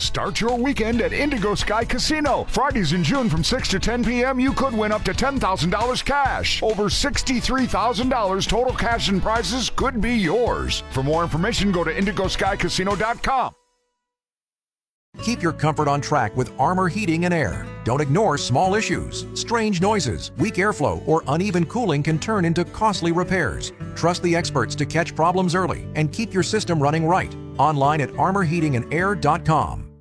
Start your weekend at Indigo Sky Casino. Fridays in June from 6 to 10 p.m. you could win up to $10,000 cash. Over $63,000 total cash and prizes could be yours. For more information, go to IndigoSkyCasino.com. Keep your comfort on track with Armor Heating and Air. Don't ignore small issues. Strange noises, weak airflow, or uneven cooling can turn into costly repairs. Trust the experts to catch problems early and keep your system running right. Online at armorheatingandair.com.